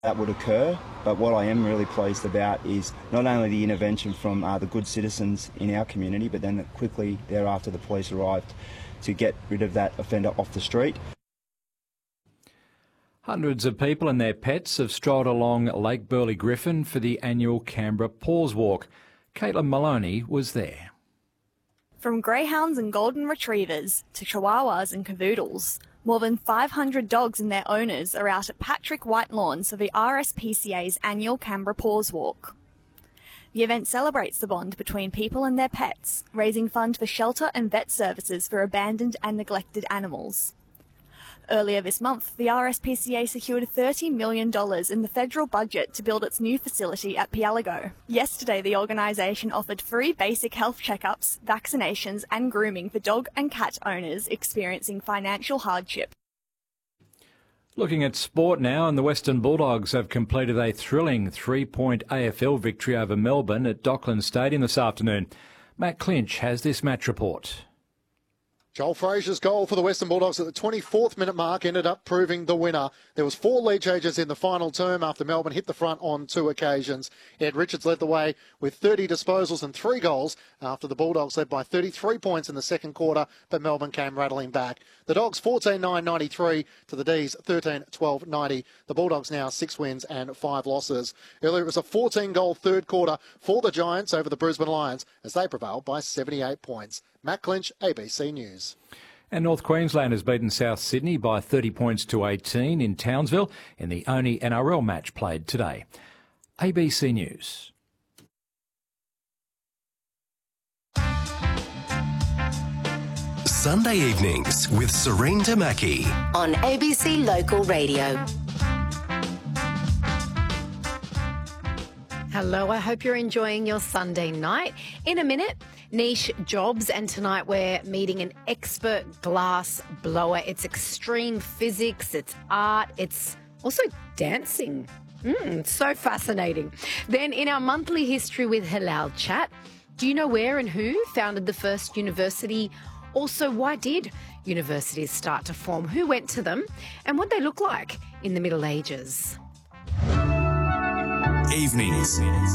that would occur, but what I am really pleased about is not only the intervention from the good citizens in our community, but then quickly thereafter the police arrived to get rid of that offender off the street. Hundreds of people and their pets have strolled along Lake Burley Griffin for the annual Canberra Paws Walk. Caitlin Maloney was there. From greyhounds and golden retrievers to chihuahuas and cavoodles, more than 500 dogs and their owners are out at Patrick White Lawns for the RSPCA's annual Canberra Paws Walk. The event celebrates the bond between people and their pets, raising funds for shelter and vet services for abandoned and neglected animals. Earlier this month, the RSPCA secured $30 million in the federal budget to build its new facility at Pielago. Yesterday, the organisation offered free basic health checkups, vaccinations and grooming for dog and cat owners experiencing financial hardship. Looking at sport now, and the Western Bulldogs have completed a thrilling 3-point AFL victory over Melbourne at Docklands Stadium this afternoon. Matt Clinch has this match report. Joel Frazier's goal for the Western Bulldogs at the 24th minute mark ended up proving the winner. There was 4 lead changes in the final term after Melbourne hit the front on 2 occasions. Ed Richards led the way with 30 disposals and 3 goals after the Bulldogs led by 33 points in the second quarter, but Melbourne came rattling back. The Dogs 14-9-93 to the D's 13-12-90. The Bulldogs now 6 wins and 5 losses. Earlier it was a 14-goal third quarter for the Giants over the Brisbane Lions as they prevailed by 78 points. Matt Clinch, ABC News. And North Queensland has beaten South Sydney by 30 points to 18 in Townsville in the only NRL match played today. ABC News. Sunday evenings with Serene Tamaki on ABC Local Radio. Hello, I hope you're enjoying your Sunday night. In a minute, niche jobs, and tonight we're meeting an expert glass blower. It's extreme physics, it's art, it's also dancing. So fascinating. Then in our monthly history with Halal Chat, do you know where and who founded the first university? Also, why did universities start to form? Who went to them? And what they look like in the Middle Ages? Evenings.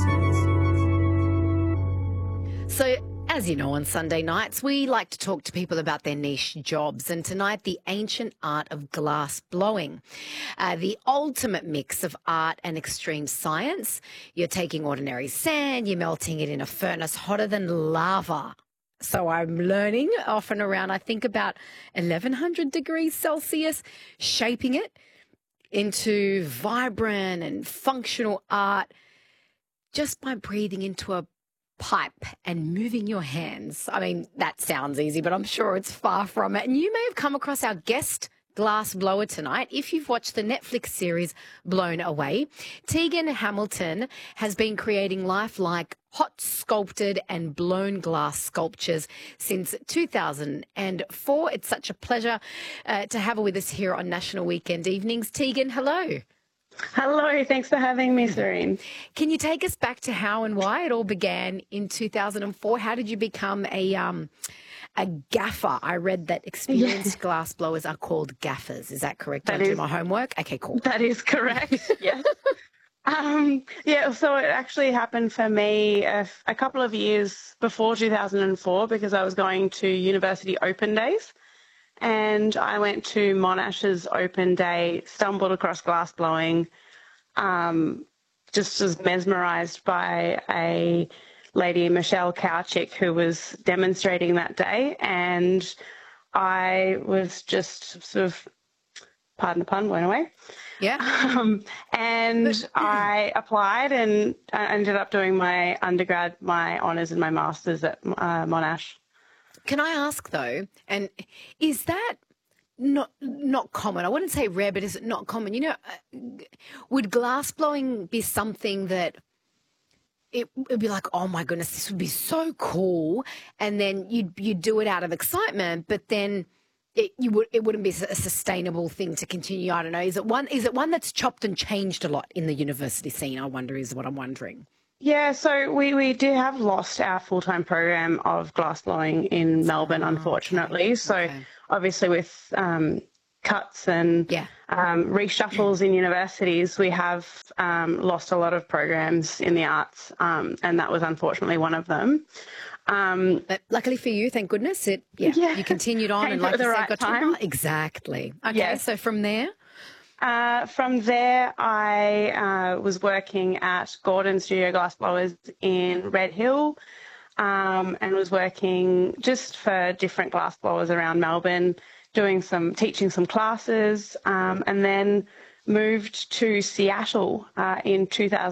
So, as you know, on Sunday nights, we like to talk to people about their niche jobs. And tonight, the ancient art of glass blowing. The ultimate mix of art and extreme science. You're taking ordinary sand, you're melting it in a furnace hotter than lava. So I'm learning often around, I think, about 1100 degrees Celsius, shaping it into vibrant and functional art just by breathing into a pipe and moving your hands. I mean, that sounds easy, but I'm sure it's far from it. And you may have come across our guest glass blower tonight if you've watched the Netflix series Blown Away. Tegan Hamilton has been creating lifelike, hot sculpted and blown glass sculptures since 2004. It's such a pleasure to have her with us here on National Weekend Evenings. Tegan, hello. Hello, thanks for having me, Serene. Can you take us back to how and why it all began in 2004? How did you become a gaffer? I read that experienced glass blowers are called gaffers. Is that correct? Did I do my homework? Okay, cool. That is correct, yes. So it actually happened for me a couple of years before 2004 because I was going to university open days. And I went to Monash's open day, stumbled across glass blowing, just was mesmerised by a lady, Michelle Kowchick, who was demonstrating that day. And I was just sort of, pardon the pun, blown away. Yeah. And I applied and I ended up doing my undergrad, my honours and my masters at Monash. Can I ask, though, and is that not common? I wouldn't say rare, but is it not common? You know, would glass blowing be something that it would be like, oh, my goodness, this would be so cool, and then you'd do it out of excitement, but then it wouldn't be a sustainable thing to continue? I don't know. Is it one that's chopped and changed a lot in the university scene, I wonder, is what I'm wondering. Yeah, so we do have lost our full-time program of glass blowing in Melbourne, unfortunately. So obviously with cuts and Yeah. reshuffles in universities, we have lost a lot of programs in the arts, and that was unfortunately one of them. But luckily for you, thank goodness, you continued on Came and through like at you the said, right got to time. exactly. Okay, Yes. so from there, From there, I was working at Gordon Studio Glassblowers in Red Hill, and was working just for different glassblowers around Melbourne, teaching some classes, and then moved to Seattle in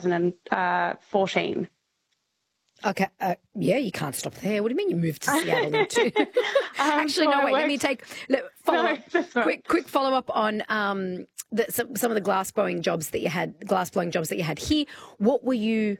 2014. okay, you can't stop there. What do you mean you moved to Seattle? Actually, so no, I wait. Let worked- me follow No, up. that's all right. Quick follow up on some of the glassblowing jobs that you had here. What were you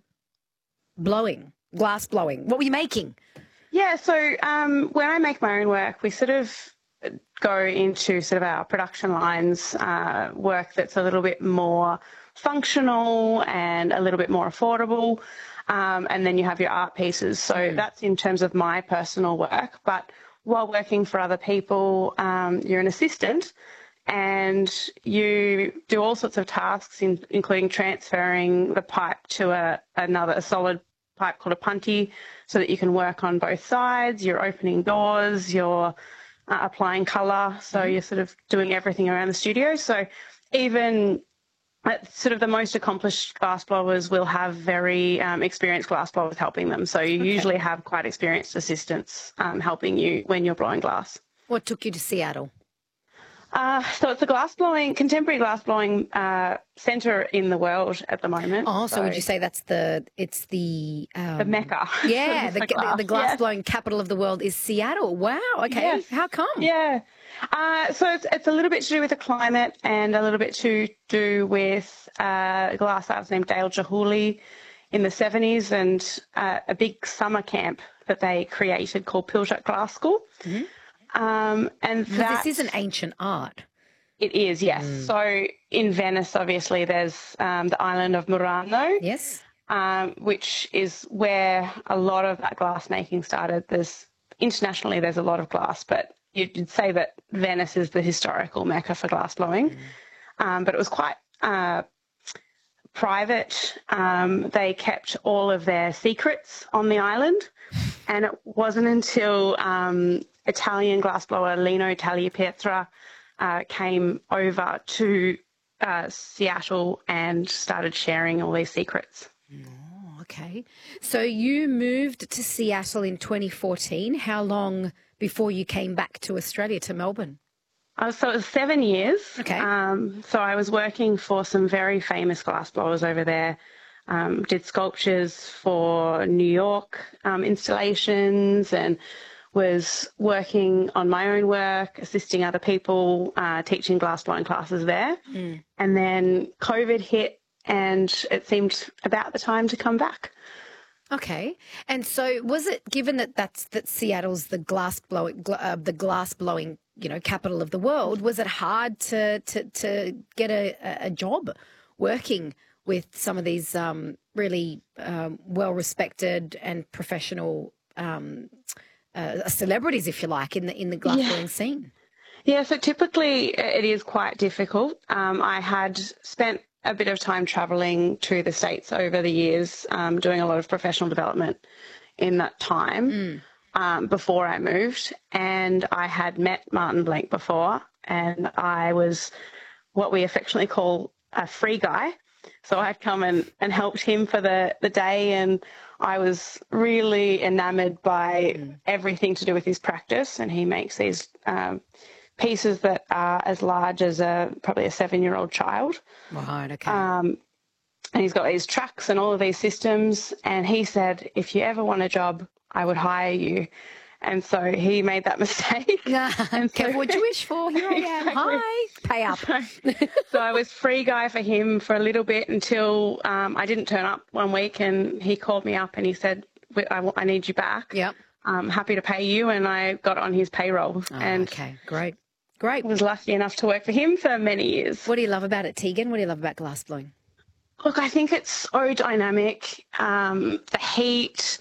glass blowing? What were you making? Yeah, so when I make my own work, we sort of go into sort of our production lines work that's a little bit more functional and a little bit more affordable. And then you have your art pieces. So that's in terms of my personal work. But while working for other people, you're an assistant and you do all sorts of tasks, including transferring the pipe to a solid pipe called a punty so that you can work on both sides. You're opening doors, you're applying colour. So you're sort of doing everything around the studio. So even sort of the most accomplished glassblowers will have very experienced glassblowers helping them. So you usually have quite experienced assistants helping you when you're blowing glass. What took you to Seattle? So it's a contemporary glassblowing centre in the world at the moment. Oh, so would you say it's the Mecca? Yeah, the glass. glassblowing capital of the world is Seattle. Wow. Okay. Yes. How come? Yeah. So it's a little bit to do with the climate and a little bit to do with a glass artist named Dale Jahuli in the 70s and a big summer camp that they created called Pilchuck Glass School. Mm-hmm. And this is an ancient art. It is, yes. So in Venice, obviously, there's the island of Murano. Yes. Which is where a lot of that glass making started. Internationally, there's a lot of glass, but you'd say that Venice is the historical mecca for glass blowing. But it was quite private. They kept all of their secrets on the island, and it wasn't until Italian glassblower Lino Tagliapietra came over to Seattle and started sharing all these secrets. Oh, okay. So you moved to Seattle in 2014. How long before you came back to Australia, to Melbourne? So it was 7 years. Okay. So I was working for some very famous glassblowers over there. Did sculptures for New York installations and was working on my own work, assisting other people, teaching glassblowing classes there. And then COVID hit and it seemed about the time to come back. Okay. And so was it, given that Seattle's the glass blowing, capital of the world, was it hard to get a job working with some of these really well-respected and professional celebrities, if you like, in the glassblowing scene? Yeah, so typically it is quite difficult. I had spent a bit of time travelling to the States over the years, doing a lot of professional development in that time before I moved. And I had met Martin Blank before, and I was what we affectionately call a free guy. So I'd come and helped him for the day, and I was really enamoured by everything to do with his practice. And he makes these pieces that are as large as probably a 7-year-old child. Right, okay. And he's got these trucks and all of these systems. And he said, if you ever want a job, I would hire you. And so he made that mistake. Careful what you wish for. Here I am. Exactly. Hi. Pay up. So I was free guy for him for a little bit until I didn't turn up one week, and he called me up and he said, I need you back. Yep. I'm happy to pay you. And I got on his payroll. Okay, great. Great. Was lucky enough to work for him for many years. What do you love about it, Tegan? What do you love about glassblowing? Look, I think it's so dynamic. The heat,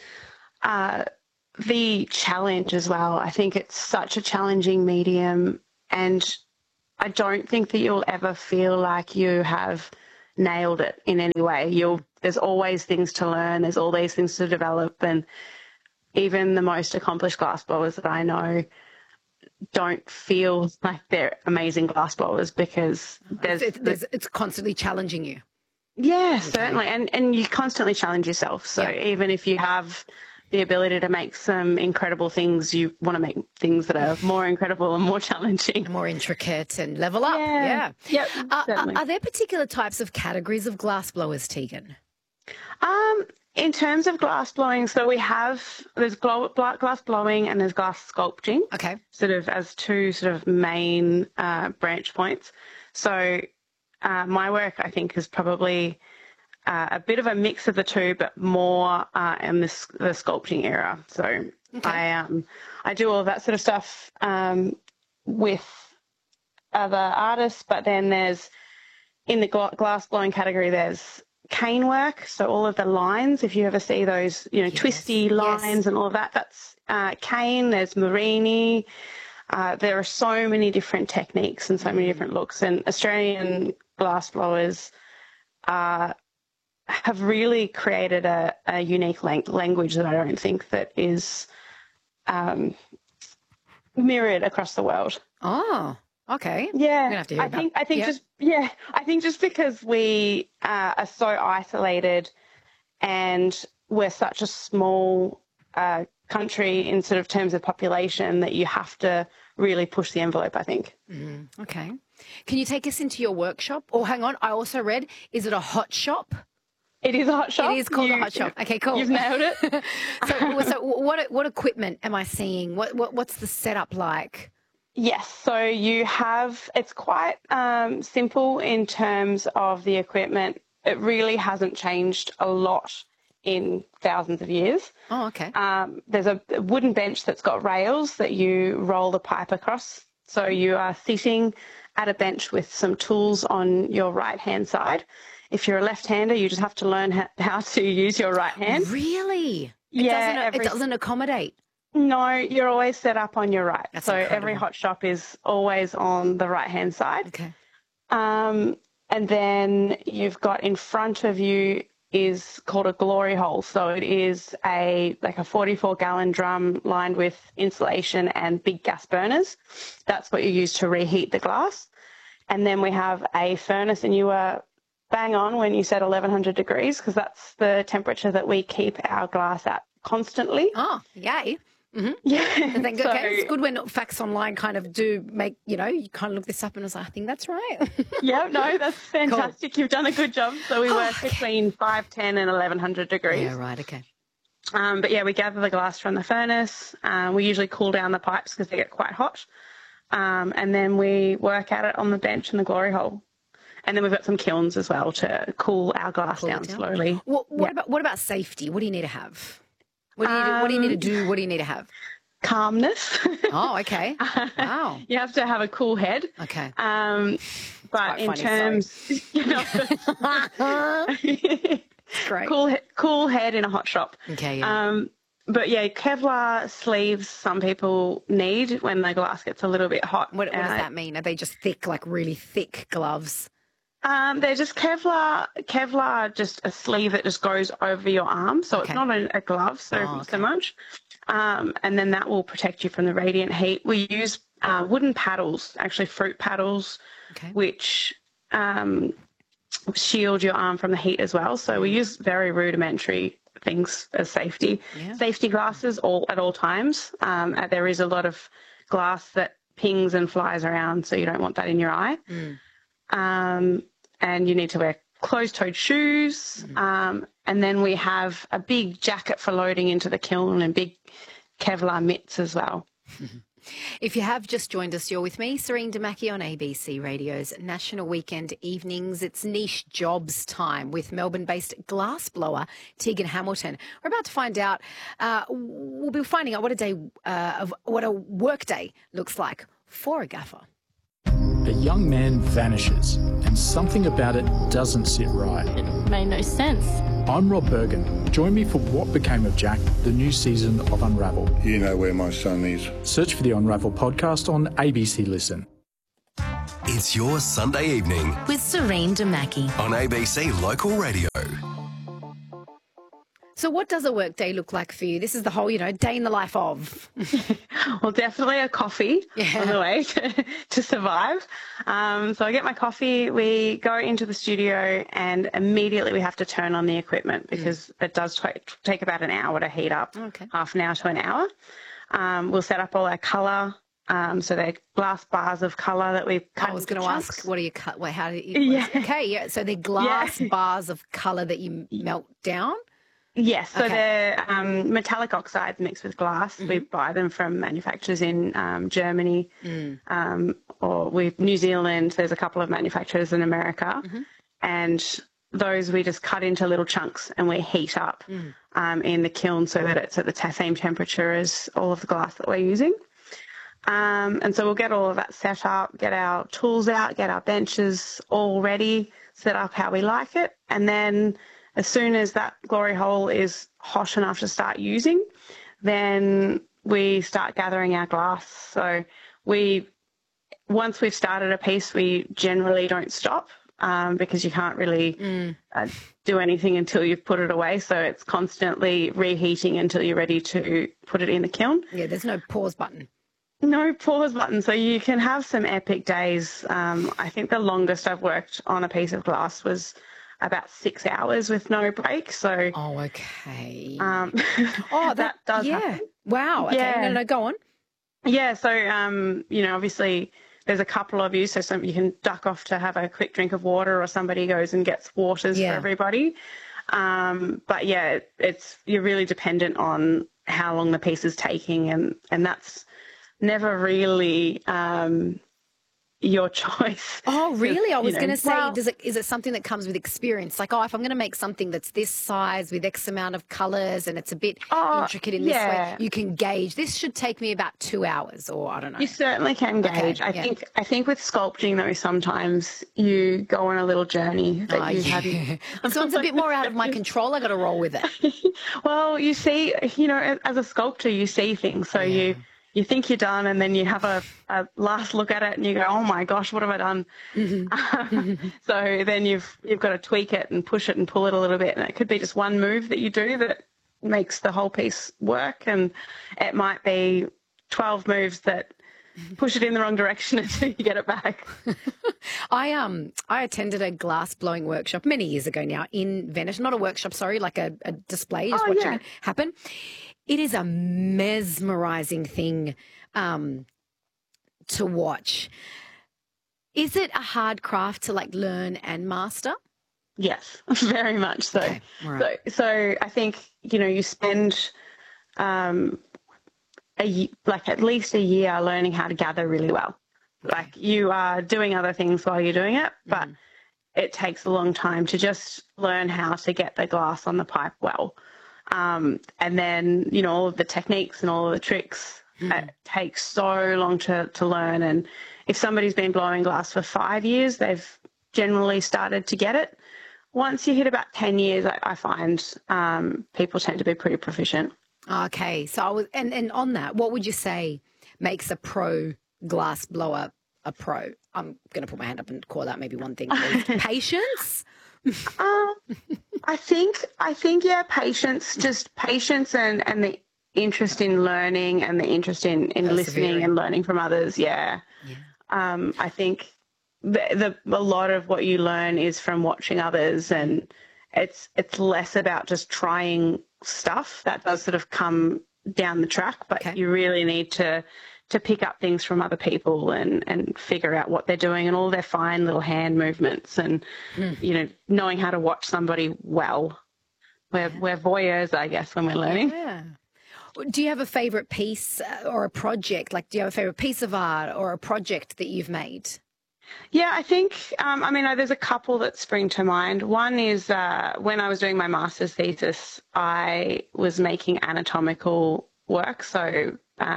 the challenge as well. I think it's such a challenging medium, and I don't think that you'll ever feel like you have nailed it in any way. There's always things to learn. There's always things to develop. And even the most accomplished glassblowers that I know don't feel like they're amazing glassblowers because it's constantly challenging you. Yeah, certainly. And you constantly challenge yourself. So even if you have the ability to make some incredible things, you want to make things that are more incredible and more challenging. More intricate and level up. Yeah. Yep, are there particular types of categories of glassblowers, Tegan? In terms of glass blowing, so there's glass blowing and there's glass sculpting. Okay. Sort of as two sort of main branch points. So my work, I think, is probably a bit of a mix of the two, but more in the sculpting era. So I do all of that sort of stuff with other artists, but then there's, in the glass blowing category, there's cane work. So all of the lines, if you ever see those, twisty lines and all of that, that's cane. There's Marini. There are so many different techniques and so many different looks, and Australian glassblowers have really created a unique language that I don't think that is mirrored across the world. Oh, okay. Yeah, I'm gonna have to hear I think just because we are so isolated and we're such a small country in sort of terms of population that you have to really push the envelope, I think. Mm-hmm. Okay. Can you take us into your workshop? Or hang on, I also read, is it a hot shop? It is a hot shop. It is called a hot shop. Okay, cool. You've nailed it. So what equipment am I seeing? What's the setup like? Yes, so it's quite simple in terms of the equipment. It really hasn't changed a lot in thousands of years. Oh, okay. There's a wooden bench that's got rails that you roll the pipe across. So you are sitting at a bench with some tools on your right-hand side. If you're a left-hander, you just have to learn how to use your right hand. Really? It doesn't accommodate? No, you're always set up on your right. That's so incredible. Every hot shop is always on the right-hand side. Okay. And then you've got in front of you is called a glory hole. So it is a 44-gallon drum lined with insulation and big gas burners. That's what you use to reheat the glass. And then we have a furnace, and you were bang on when you said 1100 degrees, because that's the temperature that we keep our glass at constantly. Oh, yay. Mm-hmm. Yeah. Okay. It's good when facts online kind of do make, you kind of look this up and I was like, I think that's right. Yeah, no, that's fantastic. Cool. You've done a good job. So we work okay. between 510 and 1100 degrees. Yeah, right, okay. But yeah, we gather the glass from the furnace. We usually cool down the pipes because they get quite hot. And then we work at it on the bench in the glory hole. And then we've got some kilns as well to cool our glass down slowly. What about safety? What do you need to have? What do you need to do? What do you need to have? Calmness. Oh, okay. Wow. You have to have a cool head. Okay. But in terms, Great. Cool head in a hot shop. Okay. Yeah. But yeah, Kevlar sleeves some people need when the glass gets a little bit hot. What does that mean? Are they just thick, like really thick gloves? They're just Kevlar, just a sleeve that just goes over your arm. So It's not a glove so much. And then that will protect you from the radiant heat. We use wooden paddles, actually fruit paddles, which shield your arm from the heat as well. So we use very rudimentary things as safety. Yeah. Safety glasses at all times. There is a lot of glass that pings and flies around, so you don't want that in your eye. And you need to wear closed-toed shoes. And then we have a big jacket for loading into the kiln and big Kevlar mitts as well. If you have just joined us, you're with me, Serene Damaki, on ABC Radio's National Weekend Evenings. It's niche jobs time with Melbourne-based glassblower Tegan Hamilton. We're about to find out, we'll be finding out what a work day looks like for a gaffer. A young man vanishes and something about it doesn't sit right. It made no sense. I'm Rob Bergen. Join me for What Became of Jack, the new season of Unravel. You know where my son is. Search for the Unravel podcast on ABC Listen. It's your Sunday evening with Serene Damaki on ABC Local Radio. So what does a work day look like for you? This is the whole, day in the life of. Well, definitely a coffee on the way to survive. So I get my coffee, we go into the studio, and immediately we have to turn on the equipment because it does take about an hour to heat up, half an hour to an hour. We'll set up all our colour. So they're glass bars of colour that we've cut. I was going to ask, what do you cut? Wait, how do you? Okay, yeah. So they're glass bars of colour that you melt down. Yes, so they're metallic oxides mixed with glass. We buy them from manufacturers in Germany or New Zealand. There's a couple of manufacturers in America. And those we just cut into little chunks and we heat up in the kiln so that it's at the same temperature as all of the glass that we're using. And so we'll get all of that set up, get our tools out, get our benches all ready, set up how we like it, and then as soon as that glory hole is hot enough to start using, then we start gathering our glass. So once we've started a piece, we generally don't stop because you can't really do anything until you've put it away. So it's constantly reheating until you're ready to put it in the kiln. Yeah, there's no pause button. No pause button. So you can have some epic days. I think the longest I've worked on a piece of glass was about 6 hours with no break. So okay. That does happen. Wow. Okay. Yeah. No, go on. Yeah. So obviously there's a couple of you, so you can duck off to have a quick drink of water, or somebody goes and gets waters for everybody. But yeah, you're really dependent on how long the piece is taking, and that's never really your choice. Oh, really? I was going to say, is it something that comes with experience? Like, if I'm going to make something that's this size with X amount of colours and it's a bit intricate in this way, you can gauge. This should take me about 2 hours, or I don't know. You certainly can gauge. I think with sculpting, though, sometimes you go on a little journey that you hadn't. This one's a bit more out of my control. I got to roll with it. Well, you see, as a sculptor, you see things. So you think you're done, and then you have a last look at it and you go, oh my gosh, what have I done? So then you've got to tweak it and push it and pull it a little bit. And it could be just one move that you do that makes the whole piece work. And it might be 12 moves that push it in the wrong direction until you get it back. I attended a glass blowing workshop many years ago now in Venice. Not a workshop, sorry, like a display, just watching it happen. It is a mesmerising thing to watch. Is it a hard craft to like learn and master? Yes, very much so. Okay, right. So I think, you spend at least a year learning how to gather really well. Like you are doing other things while you're doing it, but it takes a long time to just learn how to get the glass on the pipe well. And then, all of the techniques and all of the tricks take so long to learn. And if somebody's been blowing glass for 5 years, they've generally started to get it. Once you hit about 10 years, I find people tend to be pretty proficient. Okay. So and on that, what would you say makes a pro glass blower a pro? I'm going to put my hand up and call out maybe one thing. Patience? I think patience, just patience and the interest in learning and the interest in listening and learning from others. Yeah. I think a lot of what you learn is from watching others, and it's less about just trying stuff that does sort of come down the track, but you really need to pick up things from other people and figure out what they're doing and all their fine little hand movements and, knowing how to watch somebody well. We're voyeurs, I guess, when we're learning. Yeah. Do you have a favourite piece or a project? Like, do you have a favourite piece of art or a project that you've made? Yeah, I think, there's a couple that spring to mind. One is when I was doing my master's thesis, I was making anatomical work, so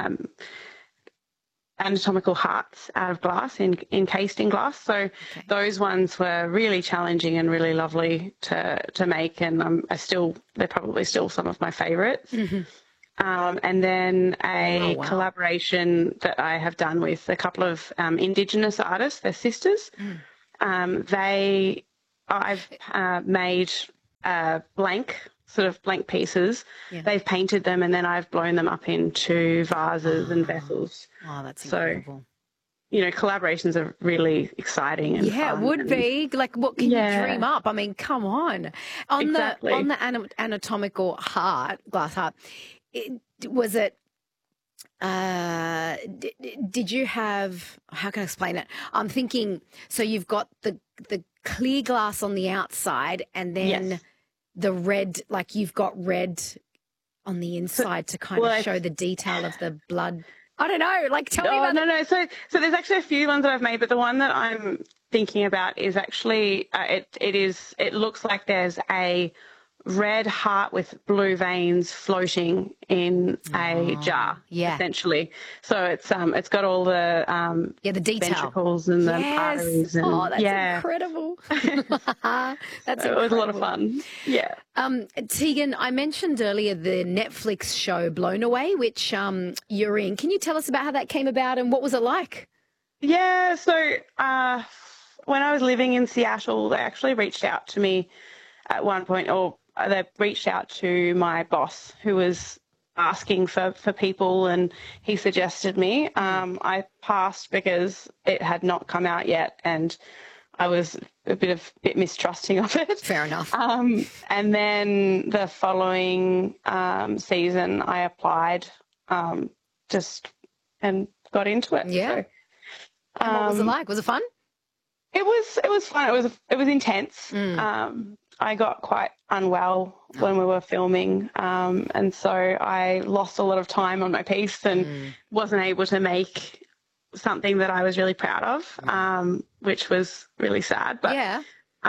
anatomical hearts out of glass, encased in glass. So those ones were really challenging and really lovely to make, and they're probably still some of my favourites. and then a Oh, wow. collaboration that I have done with a couple of Indigenous artists, they're sisters. I've made blank pieces. Yeah. They've painted them, and then I've blown them up into vases and vessels. Oh, that's So, incredible. you know, collaborations are really exciting. And Yeah, it fun would and- be. Like, what can you Yeah. dream up? I mean, come on. Exactly. On the anatomical heart, glass heart, was it, did you have, how can I explain it? I'm thinking, so you've got the clear glass on the outside and then Yes. the red, like you've got red on the inside to kind of show the detail of the blood. I don't know. Like, tell me about No. So there's actually a few ones that I've made, but the one that I'm thinking about is actually it looks like there's a red heart with blue veins floating in a jar, yeah. essentially. So it's got all the the detail. ventricles and the Yes. arteries. And, Oh, that's yeah. incredible. That's It was a lot of incredible. fun. Yeah. Tegan, I mentioned earlier the Netflix show Blown Away, which you're in. Can you tell us about how that came about and what was it like? Yeah, so when I was living in Seattle, they actually reached out to me at one point, or they reached out to my boss who was asking for people, and he suggested me. I passed because it had not come out yet, and I was a bit mistrusting of it. Fair enough. And then the following season, I applied and got into it. Yeah. So, And what was it like? Was it fun? It was fun. It was intense. I got quite unwell when we were filming, and so I lost a lot of time on my piece and wasn't able to make something that I was really proud of, which was really sad. But Yeah.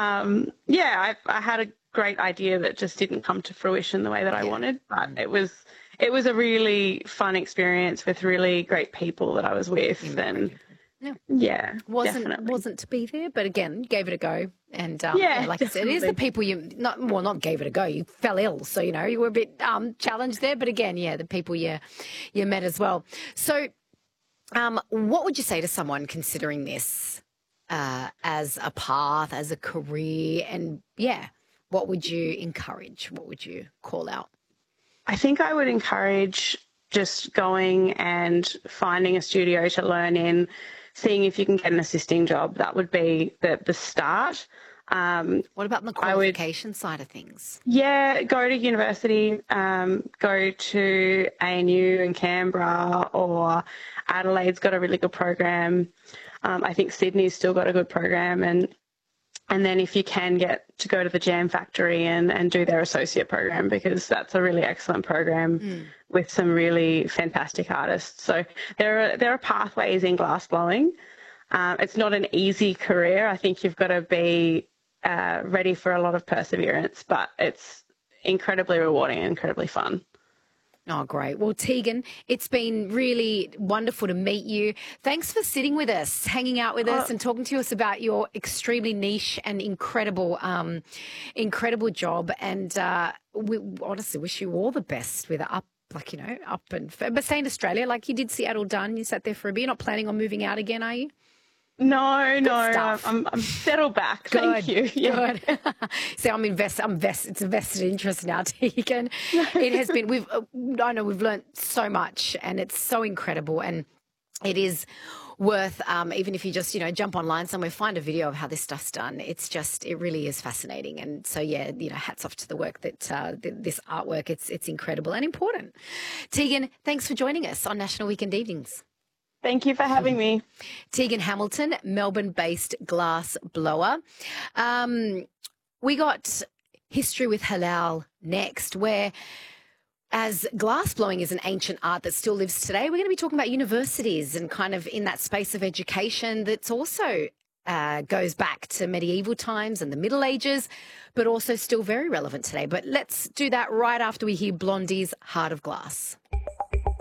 I had a great idea that just didn't come to fruition the way that I wanted. But it was a really fun experience with really great people that I was with, and definitely. Wasn't to be there, but again, gave it a go. And like I said, it is the definitely. people you not gave it a go. You fell ill, so you know you were a bit challenged there. But again, the people you met as well. So, what would you say to someone considering this as a path, as a career, and what would you encourage? What would you call out? I think I would encourage just going and finding a studio to learn in, seeing if you can get an assisting job. That would be the start. What about the qualification side of things? Yeah, go to university, go to ANU in Canberra, or Adelaide's got a really good program. I think Sydney's still got a good program, and then if you can get to go to the Jam Factory and do their associate program, because that's a really excellent program with some really fantastic artists. So there are pathways in glassblowing. It's not an easy career. I think you've got to be ready for a lot of perseverance, but it's incredibly rewarding and incredibly fun. Oh, great. Well, Tegan, it's been really wonderful to meet you. Thanks for sitting with us, hanging out with us and talking to us about your extremely niche and incredible job. And we honestly wish you all the best with up and but stay in Australia. Like you did Seattle done. You sat there for a bit. You're not planning on moving out again, are you? No, stuff. I'm settled back. Good, Thank you. Yeah. good. See, it's a vested interest now, Tegan. It has been. I know we've learnt so much, and it's so incredible, and it is worth even if you just jump online somewhere, find a video of how this stuff's done. It really is fascinating, and so hats off to the work that this artwork. It's incredible and important. Tegan, thanks for joining us on National Weekend Evenings. Thank you for having me. Tegan Hamilton, Melbourne-based glass blower. We got History with Halal next, where as glass blowing is an ancient art that still lives today, we're going to be talking about universities and kind of in that space of education that's also goes back to medieval times and the Middle Ages, but also still very relevant today. But let's do that right after we hear Blondie's Heart of Glass.